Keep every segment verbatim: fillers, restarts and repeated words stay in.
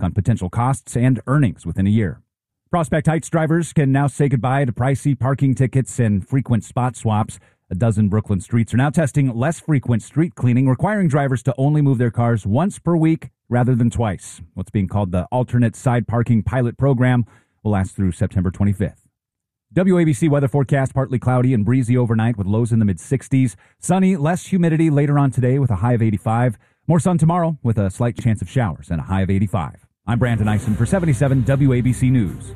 on potential costs and earnings within a year. Prospect Heights drivers can now say goodbye to pricey parking tickets and frequent spot swaps. A dozen Brooklyn streets are now testing less frequent street cleaning, requiring drivers to only move their cars once per week rather than twice. What's being called the Alternate Side Parking Pilot Program will last through September twenty-fifth. W A B C weather forecast, partly cloudy and breezy overnight with lows in the mid-sixties. Sunny, less humidity later on today with a high of eighty-five. More sun tomorrow with a slight chance of showers and a high of eighty-five. I'm Brandon Eisen for seventy-seven W A B C News.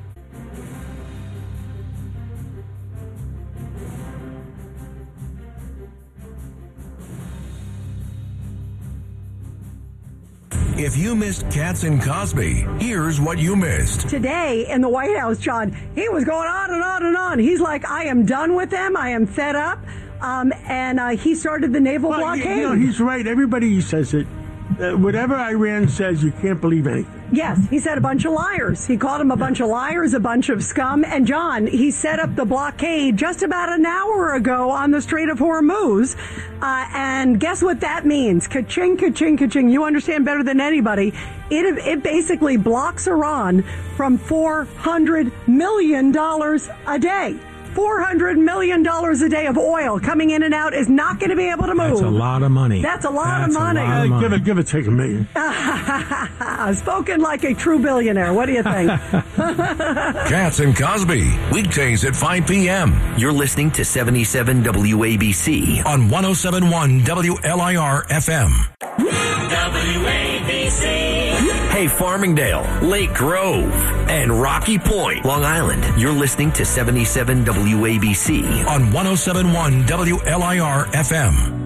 If you missed Katz and Cosby, here's what you missed. Today in the White House, John, he was going on and on and on. He's like, I am done with them. I am fed up. Um, and uh, he started the naval well, blockade. You know, he's right. Everybody says it. Uh, whatever Iran says, you can't believe anything. Yes, he said a bunch of liars. He called them a bunch of liars, a bunch of scum. And, John, he set up the blockade just about an hour ago on the Strait of Hormuz. Uh, and guess what that means? Ka-ching, ka-ching, ka-ching. You understand better than anybody. It, it basically blocks Iran from four hundred million dollars a day. four hundred million dollars a day of oil coming in and out is not going to be able to move. That's a lot of money. That's a lot That's of money. A lot of money. Give it, give it, take a million. Spoken like a true billionaire. What do you think? Katz and Cosby, weekdays at five p.m. You're listening to seventy-seven W A B C on one oh seven point one W L I R F M. W A B C. Hey, Farmingdale, Lake Grove, and Rocky Point, Long Island. You're listening to seventy-seven W A B C on one oh seven point one W L I R F M.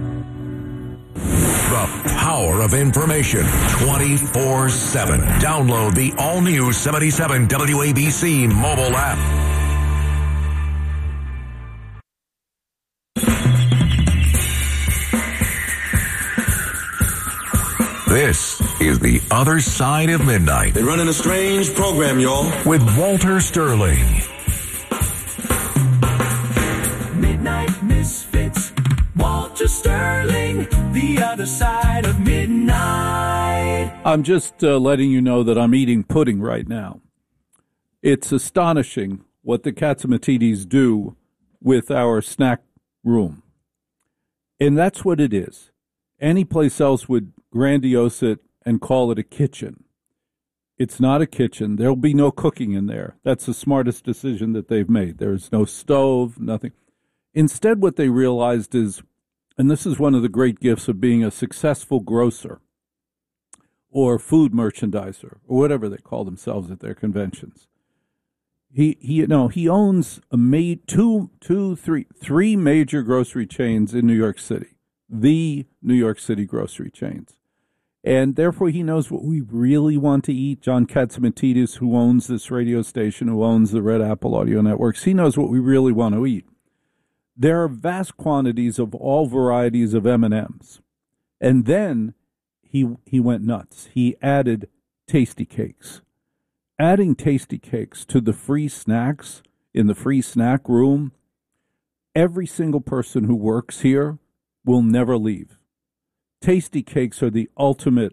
The power of information twenty-four seven. Download the all-new seventy-seven W A B C mobile app. This is The Other Side of Midnight. They're running a strange program, y'all. With Walter Sterling. Midnight Misfits, Walter Sterling, The Other Side of Midnight. I'm just uh, letting you know that I'm eating pudding right now. It's astonishing what the Catsimatidis do with our snack room. And that's what it is. Any place else would grandiose it and call it a kitchen. It's not a kitchen. There'll be no cooking in there. That's the smartest decision that they've made. There's no stove, nothing. Instead, what they realized is, and this is one of the great gifts of being a successful grocer or food merchandiser or whatever they call themselves at their conventions. He, he, you know, he owns a made two, two, three, three major grocery chains in New York City, the New York City grocery chains. And therefore, he knows what we really want to eat. John Catsimatidis, who owns this radio station, who owns the Red Apple Audio Networks, he knows what we really want to eat. There are vast quantities of all varieties of M and M's. And then he he went nuts. He added Tasty Cakes. Adding Tasty Cakes to the free snacks in the free snack room, every single person who works here will never leave. Tasty Cakes are the ultimate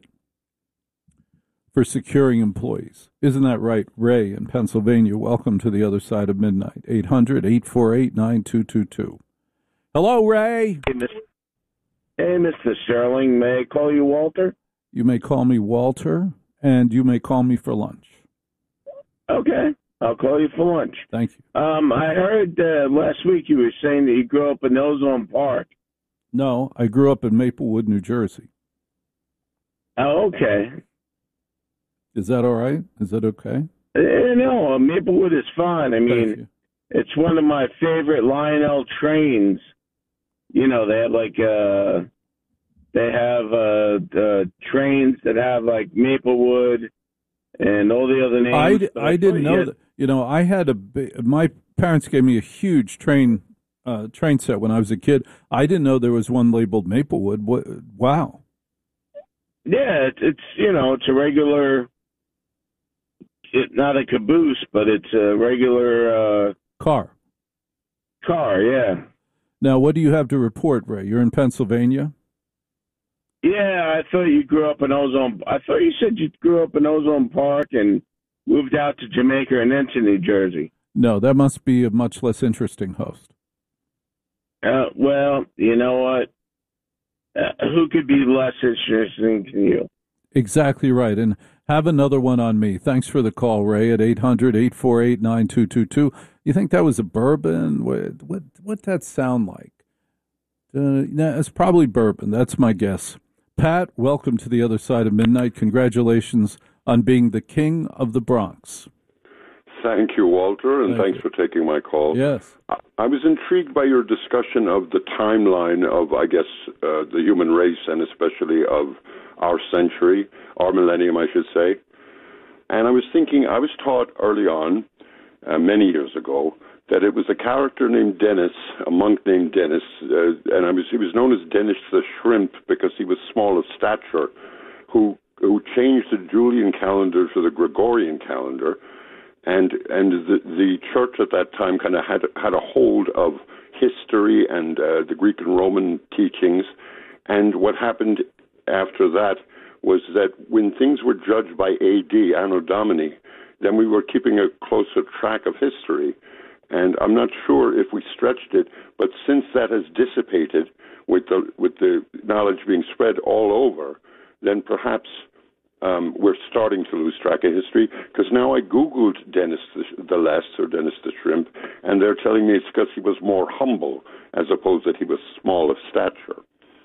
for securing employees. Isn't that right? Ray in Pennsylvania, welcome to The Other Side of Midnight. eight hundred, eight four eight, nine two two two. Hello, Ray. Hey, Mister Hey, Mister Sterling. May I call you Walter? You may call me Walter, and you may call me for lunch. Okay. I'll call you for lunch. Thank you. Um, I heard uh, last week you were saying that you grew up in Ozone Park. No, I grew up in Maplewood, New Jersey. Oh, okay. Is that all right? Is that okay? Uh, no, Maplewood is fine. I mean, it's one of my favorite Lionel trains. You know, they have like uh, they have uh, uh, trains that have like Maplewood and all the other names. I, I didn't know that. You know, I had a my parents gave me a huge train. Uh, train set when I was a kid. I didn't know there was one labeled Maplewood. What, wow. Yeah, it's, it's you know it's a regular, it, not a caboose, but it's a regular uh, car. Car, yeah. Now, what do you have to report, Ray? You're in Pennsylvania? Yeah, I thought you grew up in Ozone. I thought you said you grew up in Ozone Park and moved out to Jamaica and then to New Jersey. No, that must be a much less interesting host. Uh, well, you know what? Uh, who could be less interesting than you? Exactly right. And have another one on me. Thanks for the call, Ray, at eight hundred, eight four eight, nine two two two. You think that was a bourbon? What what what'd that sound like? Uh, nah, it's probably bourbon. That's my guess. Pat, welcome to the other side of midnight. Congratulations on being the king of the Bronx. Thank you, Walter, and Thank thanks you. for taking my call. Yes. I, I was intrigued by your discussion of the timeline of, I guess, uh, the human race, and especially of our century, our millennium, I should say. And I was thinking, I was taught early on, uh, many years ago, that it was a character named Dennis, a monk named Dennis, uh, and I was, he was known as Dennis the Shrimp because he was small of stature, who who changed the Julian calendar to the Gregorian calendar. And and the, the church at that time kind of had had a hold of history and uh, the Greek and Roman teachings. And what happened after that was that when things were judged by A D, Anno Domini, then we were keeping a closer track of history. And I'm not sure if we stretched it, but since that has dissipated with the with the knowledge being spread all over, then perhaps Um, we're starting to lose track of history, because now I Googled Dennis the, the Less, or Dennis the Shrimp, and they're telling me it's because he was more humble as opposed that he was small of stature.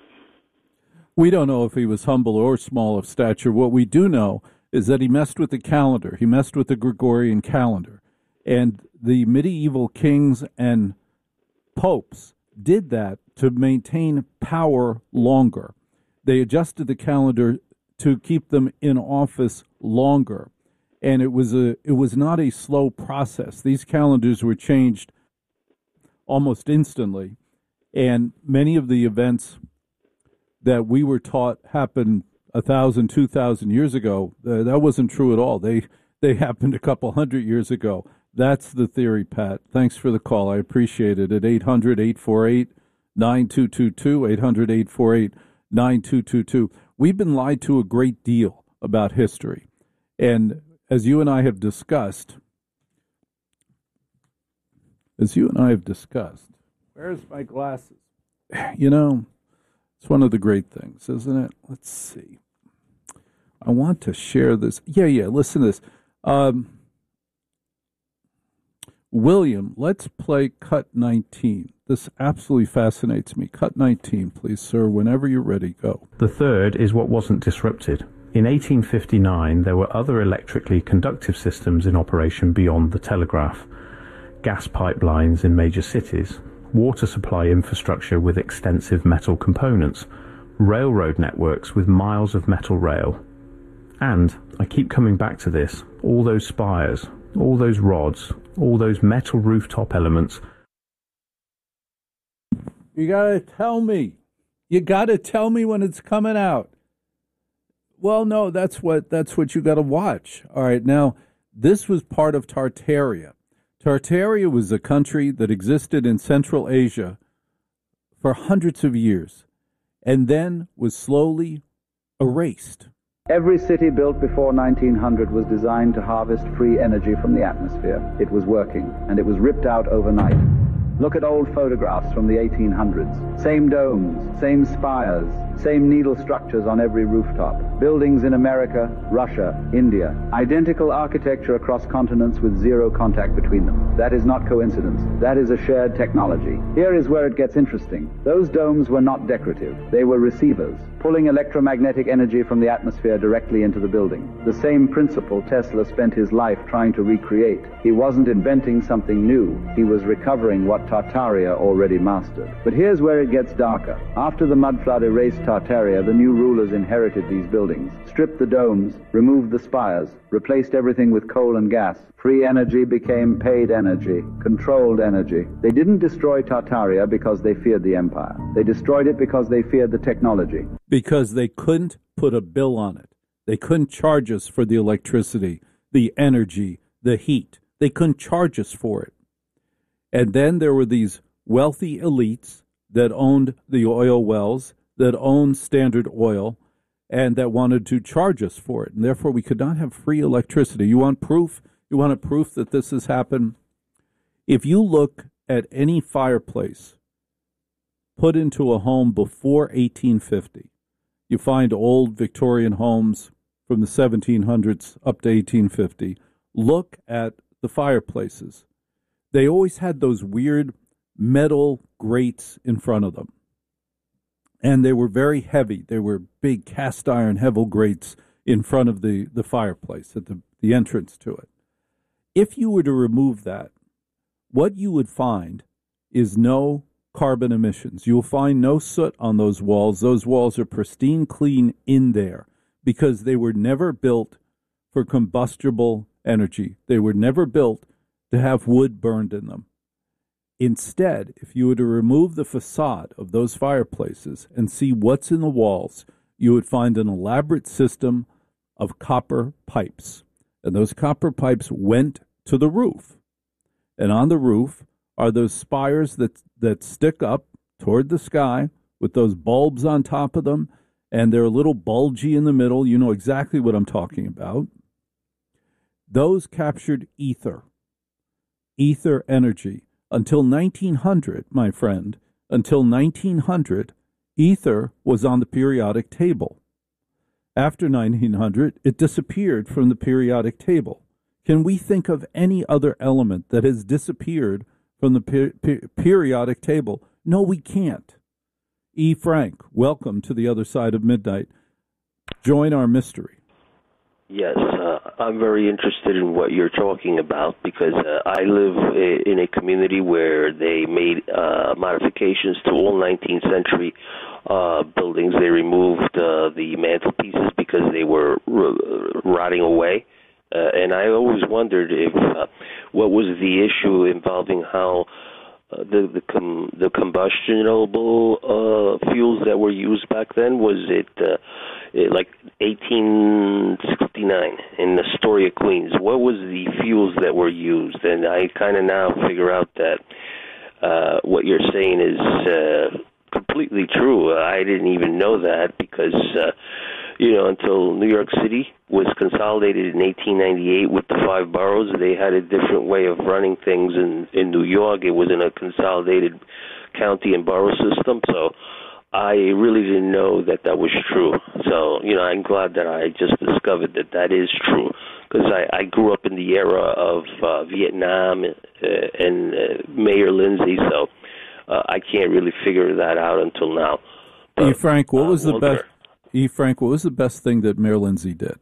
We don't know if he was humble or small of stature. What we do know is that he messed with the calendar. He messed with the Gregorian calendar. And the medieval kings and popes did that to maintain power longer. They adjusted the calendar to keep them in office longer. And it was a it was not a slow process. These calendars were changed almost instantly. And many of the events that we were taught happened a thousand, two thousand years ago, uh, that wasn't true at all. They they happened a couple hundred years ago. That's the theory, Pat. Thanks for the call. I appreciate it. At eight hundred, eight four eight, nine two two two, eight hundred, eight four eight, nine two two two. We've been lied to a great deal about history. And as you and I have discussed, as you and I have discussed, where's my glasses? You know, it's one of the great things, isn't it? Let's see. I want to share this. Yeah, yeah, listen to this. Um, William, let's play Cut nineteen. This absolutely fascinates me. Cut nineteen, please, sir. Whenever you're ready, go. The third is what wasn't disrupted. In eighteen fifty-nine, there were other electrically conductive systems in operation beyond the telegraph. Gas pipelines in major cities, water supply infrastructure with extensive metal components, railroad networks with miles of metal rail. And, I keep coming back to this, all those spires, all those rods, all those metal rooftop elements. You gotta tell me. You gotta tell me when it's coming out. Well, no, that's what that's what you gotta watch. All right, now, this was part of Tartaria. Tartaria was a country that existed in Central Asia for hundreds of years and then was slowly erased. Every city built before nineteen hundred was designed to harvest free energy from the atmosphere. It was working, and it was ripped out overnight. Look at old photographs from the eighteen hundreds. Same domes, same spires, same needle structures on every rooftop. Buildings in America, Russia, India. Identical architecture across continents with zero contact between them. That is not coincidence. That is a shared technology. Here is where it gets interesting. Those domes were not decorative. They were receivers, pulling electromagnetic energy from the atmosphere directly into the building. The same principle Tesla spent his life trying to recreate. He wasn't inventing something new. He was recovering what Tartaria already mastered. But here's where it gets darker. After the mud flood erased Tartaria, the new rulers inherited these buildings, stripped the domes, removed the spires, replaced everything with coal and gas. Free energy became paid energy, controlled energy. They didn't destroy Tartaria because they feared the empire. They destroyed it because they feared the technology. Because they couldn't put a bill on it. They couldn't charge us for the electricity, the energy, the heat. They couldn't charge us for it. And then there were these wealthy elites that owned the oil wells, that owned Standard Oil and that wanted to charge us for it. And therefore, we could not have free electricity. You want proof? You want a proof that this has happened? If you look at any fireplace put into a home before eighteen fifty, you find old Victorian homes from the seventeen hundreds up to eighteen fifty. Look at the fireplaces. They always had those weird metal grates in front of them. And they were very heavy. They were big cast iron heavy grates in front of the, the fireplace at the, the entrance to it. If you were to remove that, what you would find is no carbon emissions. You'll find no soot on those walls. Those walls are pristine clean in there because they were never built for combustible energy. They were never built to have wood burned in them. Instead, if you were to remove the facade of those fireplaces and see what's in the walls, you would find an elaborate system of copper pipes. And those copper pipes went to the roof. And on the roof are those spires that, that stick up toward the sky with those bulbs on top of them, and they're a little bulgy in the middle. You know exactly what I'm talking about. Those captured ether, ether energy. Until nineteen hundred, my friend, until nineteen hundred, ether was on the periodic table. After nineteen hundred, it disappeared from the periodic table. Can we think of any other element that has disappeared from the per- per- periodic table? No, we can't. E. Frank, welcome to the other side of midnight. Join our mystery. Yes, uh, I'm very interested in what you're talking about because uh, I live a, in a community where they made uh, modifications to all nineteenth century uh, buildings. They removed uh, the mantelpieces because they were r- rotting away. Uh, and I always wondered if uh, what was the issue involving how uh, the the, com- the combustible uh, fuels that were used back then. Was it uh, like eighteen sixty-nine in Astoria, Queens? What was the fuels that were used? And I kind of now figure out that uh, what you're saying is uh, completely true. I didn't even know that because, uh, you know, until New York City was consolidated in eighteen ninety-eight with the five boroughs, they had a different way of running things in, in New York. It was in a consolidated county and borough system, so I really didn't know that that was true. So, you know, I'm glad that I just discovered that that is true because I, I grew up in the era of uh, Vietnam uh, and uh, Mayor Lindsay, so uh, I can't really figure that out until now. But, E. Frank, what was uh, the best? E. Frank, what was the best thing that Mayor Lindsay did?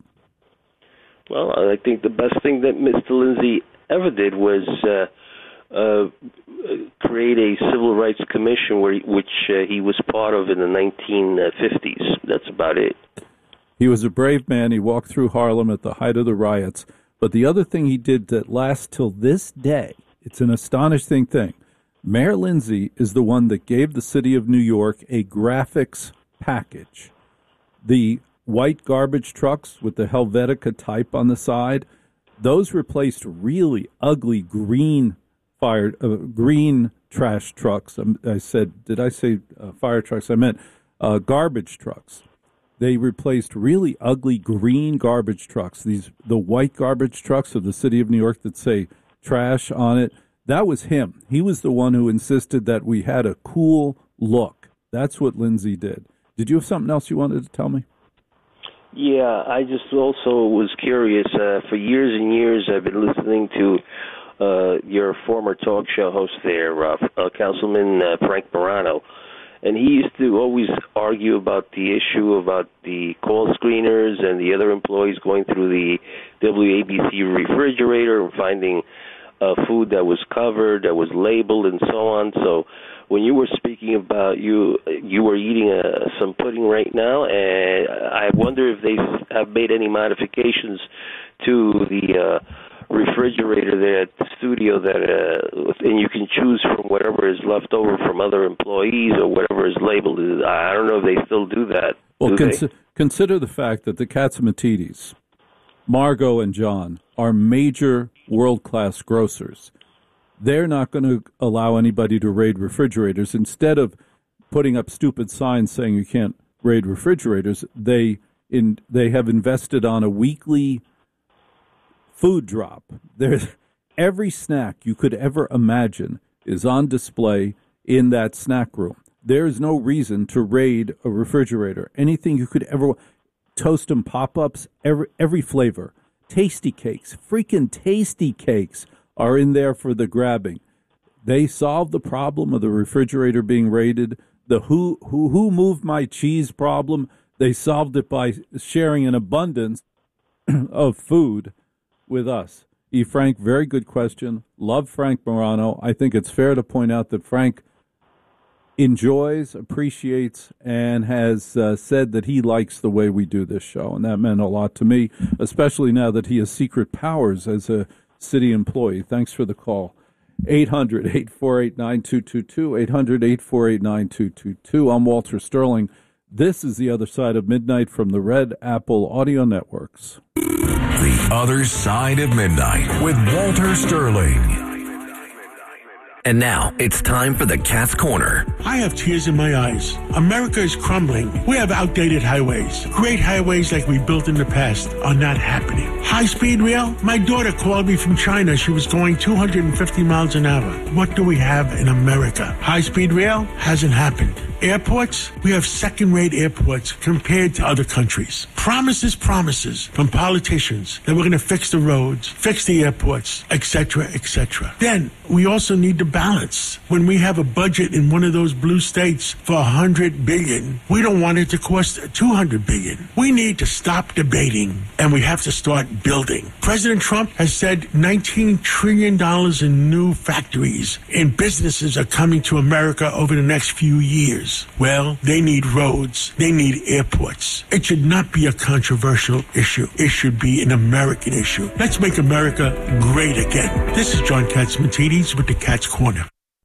Well, I think the best thing that Mister Lindsay ever did was uh, uh, create a civil rights commission, where, which uh, he was part of in the nineteen fifties. That's about it. He was a brave man. He walked through Harlem at the height of the riots. But the other thing he did that lasts till this day, it's an astonishing thing. Mayor Lindsay is the one that gave the city of New York a graphics package. The white garbage trucks with the Helvetica type on the side, those replaced really ugly green fire, uh, green trash trucks. Um, I said, did I say uh, fire trucks? I meant uh, garbage trucks. They replaced really ugly green garbage trucks. These the white garbage trucks of the city of New York that say trash on it. That was him. He was the one who insisted that we had a cool look. That's what Lindsay did. Did you have something else you wanted to tell me? Yeah, I just also was curious. Uh, for years and years, I've been listening to uh, your former talk show host there, uh, uh, Councilman uh, Frank Morano, and he used to always argue about the issue about the call screeners and the other employees going through the W A B C refrigerator and finding uh, food that was covered, that was labeled, and so on. So when you were speaking about you, you were eating uh, some pudding right now, and I wonder if they have made any modifications to the uh, refrigerator there at the studio that, uh, and you can choose from whatever is left over from other employees or whatever is labeled. I don't know if they still do that. Well, do cons- consider the fact that the Catsimatidis, Margot and John, are major world-class grocers. They're not going to allow anybody to raid refrigerators. Instead of putting up stupid signs saying you can't raid refrigerators. They in they have invested on a weekly food drop. There's every snack you could ever imagine is on display in that snack room. There is no reason to raid a refrigerator. Anything you could ever toast and pop-ups, every every flavor. Tasty cakes, freaking tasty cakes are in there for the grabbing. They solved the problem of the refrigerator being raided. The who who who moved my cheese problem, they solved it by sharing an abundance of food with us. E. Frank, very good question. Love Frank Morano. I think it's fair to point out that Frank enjoys, appreciates, and has uh, said that he likes the way we do this show, and that meant a lot to me, especially now that he has secret powers as a city employee. Thanks for the call. eight hundred, eight four eight, nine two two two, eight hundred, eight four eight, nine two two two. I'm Walter Sterling. This is The Other Side of Midnight from the Red Apple Audio Networks. The Other Side of Midnight with Walter Sterling. And now it's time for the Cat's Corner. I have tears in my eyes. America is crumbling. We have outdated highways. Great highways like we built in the past are not happening. High-speed rail? My daughter called me from China. She was going two hundred fifty miles an hour. What do we have in America? High-speed rail hasn't happened. Airports? We have second-rate airports compared to other countries. Promises, promises from politicians that we're going to fix the roads, fix the airports, et cetera, et cetera. Then we also need to balance. When we have a budget in one of those blue states for one hundred billion dollars, we don't want it to cost two hundred billion dollars. We need to stop debating, and we have to start building. President Trump has said nineteen trillion dollars in new factories and businesses are coming to America over the next few years. Well, they need roads. They need airports. It should not be a controversial issue. It should be an American issue. Let's make America great again. This is John Catsimatidis with the Cat's Corner.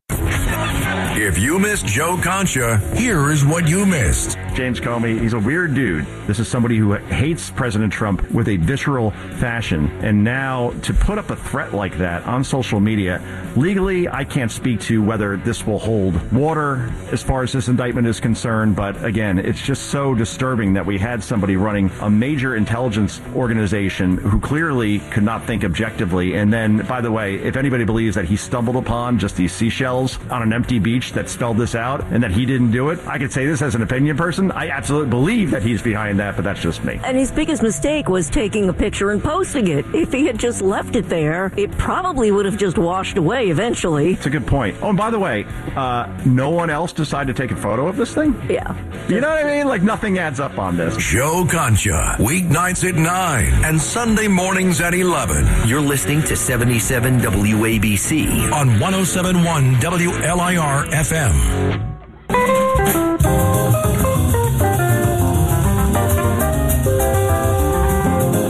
If you missed Joe Concha, here is what you missed. James Comey, he's a weird dude. This is somebody who hates President Trump with a visceral fashion. And now to put up a threat like that on social media, legally, I can't speak to whether this will hold water as far as this indictment is concerned. But again, it's just so disturbing that we had somebody running a major intelligence organization who clearly could not think objectively. And then, by the way, if anybody believes that he stumbled upon just these seashells on an empty beach that spelled this out and that he didn't do it, I could say this as an opinion person. I absolutely believe that he's behind that, but that's just me. And his biggest mistake was taking a picture and posting it. If he had just left it there, it probably would have just washed away eventually. It's a good point. Oh, and by the way, uh, no one else decided to take a photo of this thing? Yeah. You know what I mean? Like, nothing adds up on this. Joe Concha, weeknights at nine and Sunday mornings at eleven. You're listening to seventy-seven W A B C on one oh seven point one W L I R F M.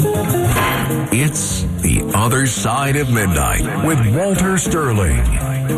It's The Other Side of Midnight with Walter Sterling.